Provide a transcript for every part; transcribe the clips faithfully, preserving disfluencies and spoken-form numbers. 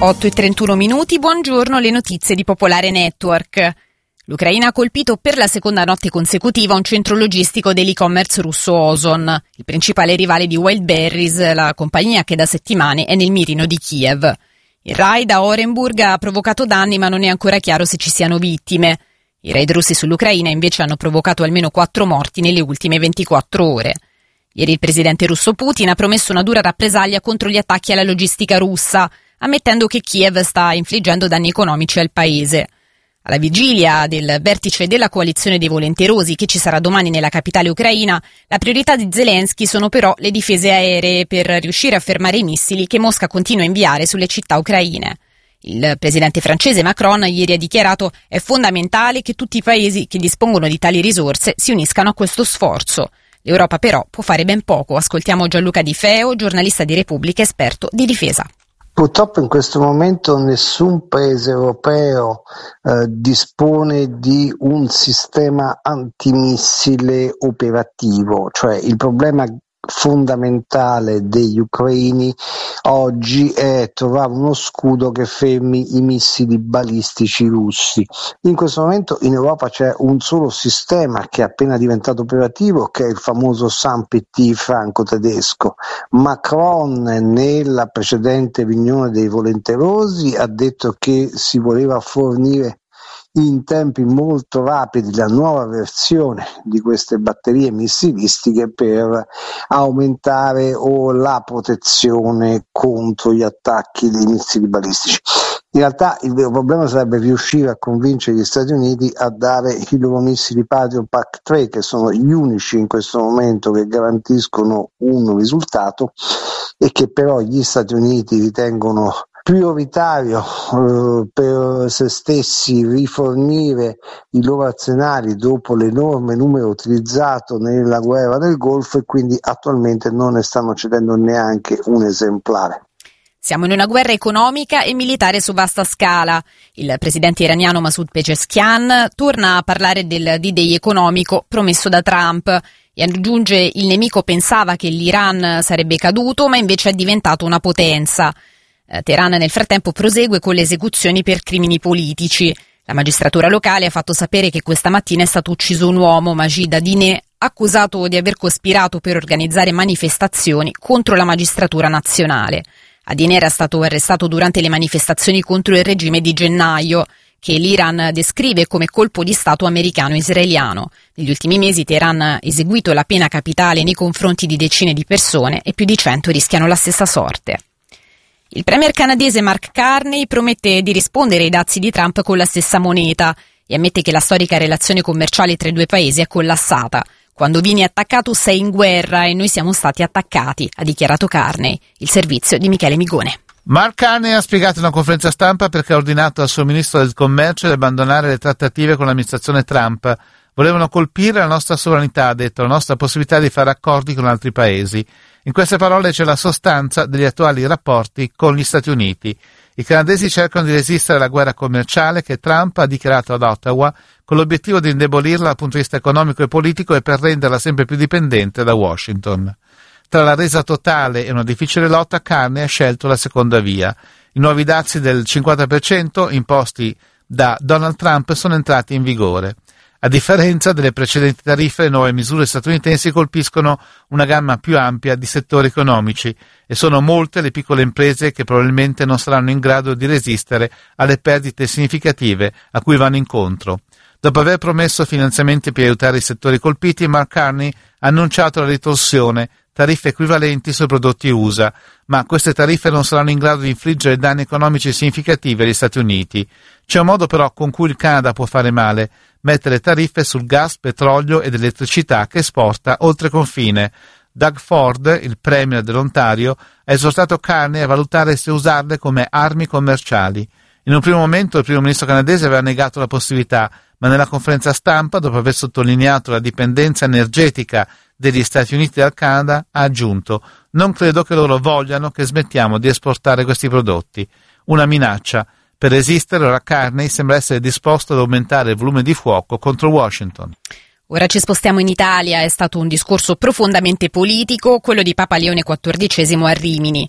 otto e trentuno minuti, buongiorno, le notizie di Popolare Network. L'Ucraina ha colpito per la seconda notte consecutiva un centro logistico dell'e-commerce russo Ozon, il principale rivale di Wildberries, la compagnia che da settimane è nel mirino di Kiev. Il raid a Orenburg ha provocato danni, ma non è ancora chiaro se ci siano vittime. I raid russi sull'Ucraina invece hanno provocato almeno quattro morti nelle ultime ventiquattro ore. Ieri il presidente russo Putin ha promesso una dura rappresaglia contro gli attacchi alla logistica russa, ammettendo che Kiev sta infliggendo danni economici al paese. Alla vigilia del vertice della coalizione dei volenterosi che ci sarà domani nella capitale ucraina, la priorità di Zelensky sono però le difese aeree per riuscire a fermare i missili che Mosca continua a inviare sulle città ucraine. Il presidente francese Macron ieri ha dichiarato: è fondamentale che tutti i paesi che dispongono di tali risorse si uniscano a questo sforzo. L'Europa però può fare ben poco. Ascoltiamo Gianluca Di Feo, giornalista di Repubblica, esperto di difesa. Purtroppo in questo momento nessun paese europeo eh, dispone di un sistema antimissile operativo, cioè il problema fondamentale degli ucraini oggi è trovare uno scudo che fermi i missili balistici russi. In questo momento in Europa c'è un solo sistema che è appena diventato operativo, che è il famoso S A M P T franco-tedesco. Macron nella precedente riunione dei volenterosi ha detto che si voleva fornire in tempi molto rapidi la nuova versione di queste batterie missilistiche per aumentare o la protezione contro gli attacchi dei missili balistici. In realtà il vero problema sarebbe riuscire a convincere gli Stati Uniti a dare i loro missili Patriot Pak tre, che sono gli unici in questo momento che garantiscono un risultato e che però gli Stati Uniti ritengono prioritario eh, per se stessi rifornire i loro arsenali dopo l'enorme numero utilizzato nella guerra del Golfo, e quindi attualmente non ne stanno cedendo neanche un esemplare. Siamo in una guerra economica e militare su vasta scala. Il presidente iraniano Masoud Pezeshkian torna a parlare del D-Day economico promesso da Trump e aggiunge: il nemico pensava che l'Iran sarebbe caduto, ma invece è diventato una potenza. Teheran nel frattempo prosegue con le esecuzioni per crimini politici. La magistratura locale ha fatto sapere che questa mattina è stato ucciso un uomo, Majid Adineh, accusato di aver cospirato per organizzare manifestazioni contro la magistratura nazionale. Adineh era stato arrestato durante le manifestazioni contro il regime di gennaio, che l'Iran descrive come colpo di Stato americano-israeliano. Negli ultimi mesi Teheran ha eseguito la pena capitale nei confronti di decine di persone e più di cento rischiano la stessa sorte. Il premier canadese Mark Carney promette di rispondere ai dazi di Trump con la stessa moneta e ammette che la storica relazione commerciale tra i due paesi è collassata. Quando vieni attaccato sei in guerra e noi siamo stati attaccati, ha dichiarato Carney. Il servizio di Michele Migone. Mark Carney ha spiegato in una conferenza stampa perché ha ordinato al suo ministro del commercio di abbandonare le trattative con l'amministrazione Trump. Volevano colpire la nostra sovranità, ha detto, la nostra possibilità di fare accordi con altri paesi. In queste parole c'è la sostanza degli attuali rapporti con gli Stati Uniti. I canadesi cercano di resistere alla guerra commerciale che Trump ha dichiarato ad Ottawa con l'obiettivo di indebolirla dal punto di vista economico e politico e per renderla sempre più dipendente da Washington. Tra la resa totale e una difficile lotta, Carney ha scelto la seconda via. I nuovi dazi del cinquanta per cento imposti da Donald Trump sono entrati in vigore. A differenza delle precedenti tariffe, le nuove misure statunitensi colpiscono una gamma più ampia di settori economici e sono molte le piccole imprese che probabilmente non saranno in grado di resistere alle perdite significative a cui vanno incontro. Dopo aver promesso finanziamenti per aiutare i settori colpiti, Mark Carney ha annunciato la ritorsione, tariffe equivalenti sui prodotti U S A, ma queste tariffe non saranno in grado di infliggere danni economici significativi agli Stati Uniti. C'è un modo però con cui il Canada può fare male: mettere tariffe sul gas, petrolio ed elettricità che esporta oltre confine. Doug Ford, il premier dell'Ontario, ha esortato Carney a valutare se usarle come armi commerciali. In un primo momento il primo ministro canadese aveva negato la possibilità, ma nella conferenza stampa, dopo aver sottolineato la dipendenza energetica degli Stati Uniti dal Canada, ha aggiunto: non credo che loro vogliano che smettiamo di esportare questi prodotti. Una minaccia. Per resistere, ora Carney sembra essere disposto ad aumentare il volume di fuoco contro Washington. Ora ci spostiamo in Italia. È stato un discorso profondamente politico, quello di Papa Leone quattordicesimo a Rimini.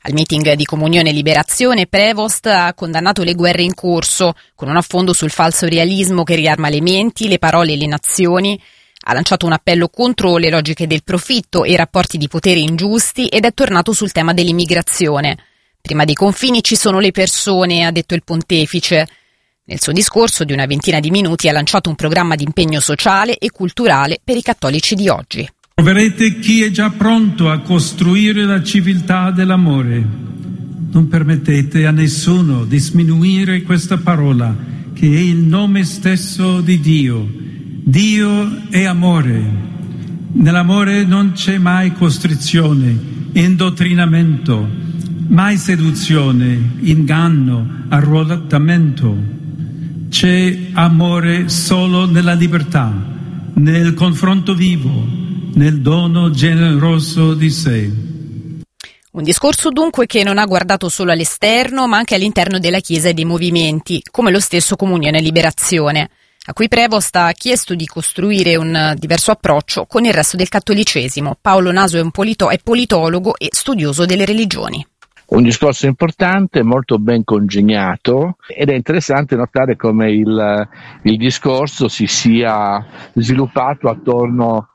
Al meeting di Comunione e Liberazione, Prevost ha condannato le guerre in corso, con un affondo sul falso realismo che riarma le menti, le parole e le nazioni. Ha lanciato un appello contro le logiche del profitto e i rapporti di potere ingiusti ed è tornato sul tema dell'immigrazione. Prima dei confini ci sono le persone, ha detto il pontefice. Nel suo discorso di una ventina di minuti ha lanciato un programma di impegno sociale e culturale per i cattolici di oggi. Troverete chi è già pronto a costruire la civiltà dell'amore. Non permettete a nessuno di sminuire questa parola, che è il nome stesso di Dio. Dio è amore. Nell'amore non c'è mai costrizione, indottrinamento, mai seduzione, inganno, arruolamento. C'è amore solo nella libertà, nel confronto vivo, nel dono generoso di sé. Un discorso dunque che non ha guardato solo all'esterno, ma anche all'interno della Chiesa e dei movimenti, come lo stesso Comunione e Liberazione, a cui Prevost ha chiesto di costruire un diverso approccio con il resto del cattolicesimo. Paolo Naso è, un polito- è politologo e studioso delle religioni. Un discorso importante, molto ben congegnato, ed è interessante notare come il, il discorso si sia sviluppato attorno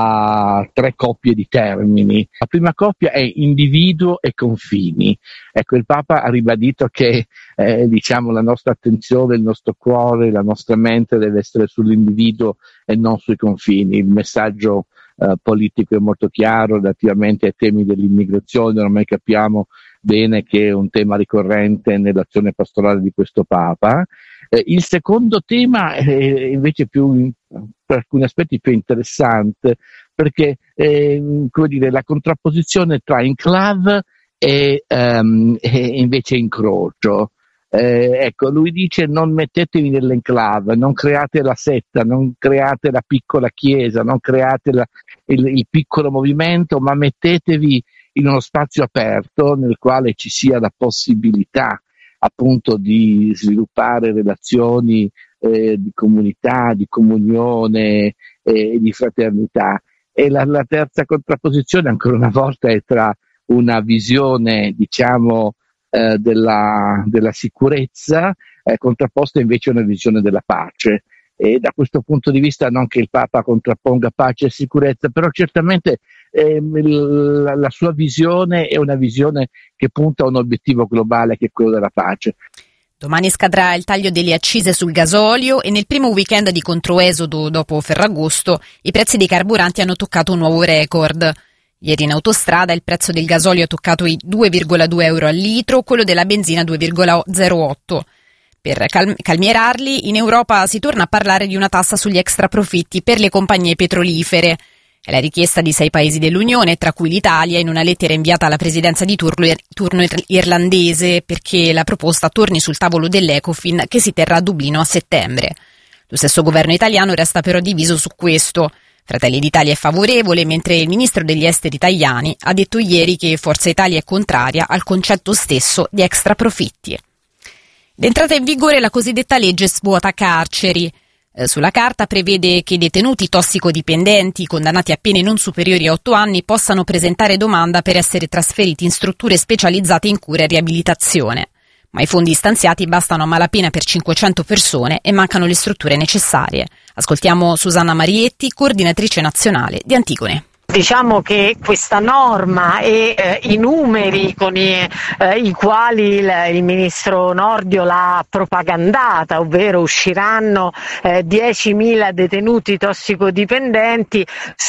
a tre coppie di termini. La prima coppia è individuo e confini. Ecco, il Papa ha ribadito che eh, diciamo la nostra attenzione, il nostro cuore, la nostra mente deve essere sull'individuo e non sui confini. Il messaggio eh, politico è molto chiaro relativamente ai temi dell'immigrazione. Ormai capiamo bene che è un tema ricorrente nell'azione pastorale di questo Papa. Eh, il secondo tema è invece più, per alcuni aspetti, più interessante, perché eh, come dire, la contrapposizione tra enclave e, um, e invece incrocio. Eh, ecco, lui dice: non mettetevi nell'enclave, non create la setta, non create la piccola chiesa, non create la, il, il piccolo movimento, ma mettetevi in uno spazio aperto nel quale ci sia la possibilità appunto di sviluppare relazioni eh, di comunità, di comunione e eh, di fraternità. E la, la terza contrapposizione, ancora una volta, è tra una visione, diciamo, eh, della, della sicurezza eh, contrapposta invece a una visione della pace. E da questo punto di vista non che il Papa contrapponga pace e sicurezza, però certamente eh, la, la sua visione è una visione che punta a un obiettivo globale, che è quello della pace. Domani scadrà il taglio delle accise sul gasolio e nel primo weekend di controesodo dopo Ferragosto i prezzi dei carburanti hanno toccato un nuovo record. Ieri in autostrada il prezzo del gasolio ha toccato i due virgola due euro al litro, quello della benzina due virgola zero otto. Per cal- calmierarli, in Europa si torna a parlare di una tassa sugli extraprofitti per le compagnie petrolifere. È la richiesta di sei paesi dell'Unione, tra cui l'Italia, in una lettera inviata alla presidenza di turno, turno irlandese, perché la proposta torni sul tavolo dell'Ecofin, che si terrà a Dublino a settembre. Lo stesso governo italiano resta però diviso su questo. Fratelli d'Italia è favorevole, mentre il ministro degli esteri Tajani ha detto ieri che Forza Italia è contraria al concetto stesso di extraprofitti. L'entrata in vigore la cosiddetta legge svuota carceri. Eh, sulla carta prevede che i detenuti tossicodipendenti condannati a pene non superiori a otto anni possano presentare domanda per essere trasferiti in strutture specializzate in cura e riabilitazione. Ma i fondi stanziati bastano a malapena per cinquecento persone e mancano le strutture necessarie. Ascoltiamo Susanna Marietti, coordinatrice nazionale di Antigone. Diciamo che questa norma e eh, i numeri con i, eh, i quali il, il ministro Nordio l'ha propagandata, ovvero usciranno eh, diecimila detenuti tossicodipendenti,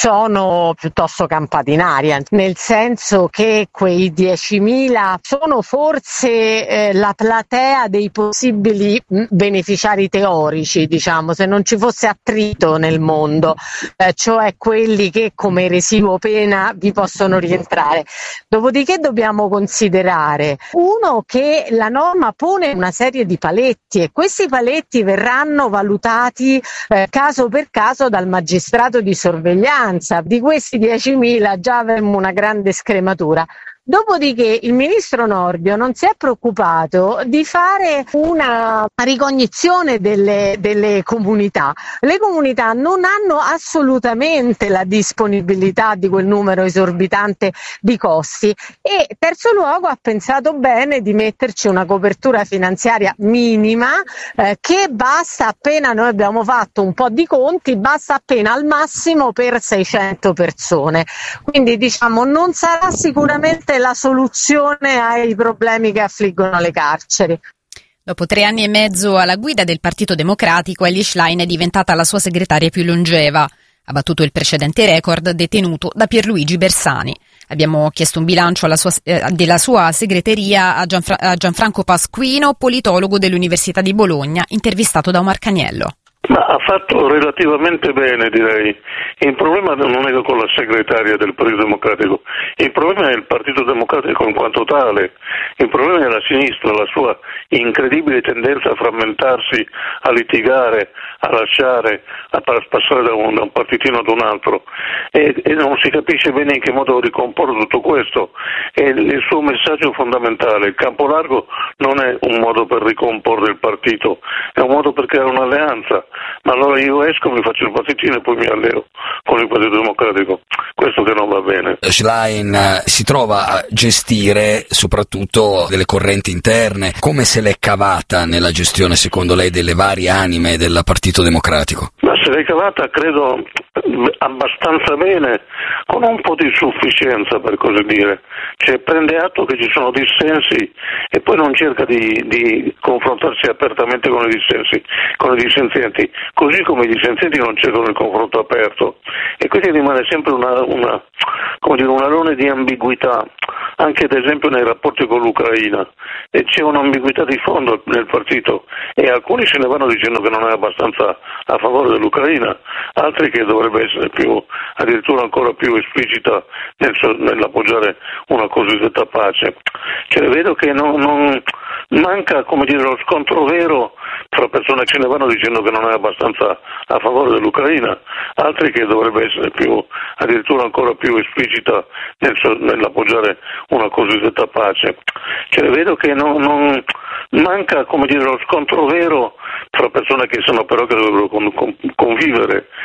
sono piuttosto campati in aria, nel senso che quei diecimila sono forse eh, la platea dei possibili mh, beneficiari teorici, diciamo, se non ci fosse attrito nel mondo, eh, cioè quelli che come residuo pena vi possono rientrare. Dopodiché dobbiamo considerare, uno, che la norma pone una serie di paletti e questi paletti verranno valutati eh, caso per caso dal magistrato di sorveglianza. Di questi diecimila già avremmo una grande scrematura. Dopodiché il ministro Nordio non si è preoccupato di fare una ricognizione delle, delle comunità. Le comunità non hanno assolutamente la disponibilità di quel numero esorbitante di costi e terzo luogo ha pensato bene di metterci una copertura finanziaria minima eh, che basta appena, noi abbiamo fatto un po' di conti, basta appena al massimo per seicento persone. Quindi diciamo non sarà sicuramente la soluzione ai problemi che affliggono le carceri. Dopo tre anni e mezzo alla guida del Partito Democratico, Elly Schlein è diventata la sua segretaria più longeva. Ha battuto il precedente record detenuto da Pierluigi Bersani. Abbiamo chiesto un bilancio alla sua, eh, della sua segreteria a, Gianfra- a Gianfranco Pasquino, politologo dell'Università di Bologna, intervistato da Omar Caniello. Ma ha fatto relativamente bene, direi. Il problema non è con la segretaria del Partito Democratico, il problema è il Partito Democratico in quanto tale, il problema è la sinistra, la sua incredibile tendenza a frammentarsi, a litigare, a lasciare, a passare da un, da un partitino ad un altro e, e non si capisce bene in che modo ricomporre tutto questo. E il suo messaggio fondamentale, il campo largo non è un modo per ricomporre il partito, è un modo per creare un'alleanza. Ma allora io esco, mi faccio il partitino e poi mi alleo con il Partito Democratico. Questo che non va bene. Schlein si trova a gestire soprattutto delle correnti interne. Come se l'è cavata nella gestione, secondo lei, delle varie anime del Partito Democratico? Ma se l'è cavata, credo, abbastanza bene, con un po' di sufficienza, per così dire. Cioè prende atto che ci sono dissensi e poi non cerca di, di confrontarsi apertamente con i dissensi, con i dissenzienti, così come i dissenzienti non cercano il confronto aperto e quindi rimane sempre una, una, come dire, un alone di ambiguità, anche ad esempio nei rapporti con l'Ucraina, e c'è un'ambiguità di fondo nel partito e alcuni se ne vanno dicendo che non è abbastanza a favore dell'Ucraina, altri che dovrebbe essere più, addirittura ancora più esplicita nel, nell'appoggiare una cosiddetta pace. Cioè vedo che non, non manca, come dire, lo scontro vero tra persone che se ne vanno dicendo che non è abbastanza a favore dell'Ucraina, altri che dovrebbe essere più, addirittura ancora più esplicita nel, nell'appoggiare una cosiddetta pace. Cioè vedo che non, non manca, come dire, lo scontro vero tra persone che sono però che dovrebbero con, con, convivere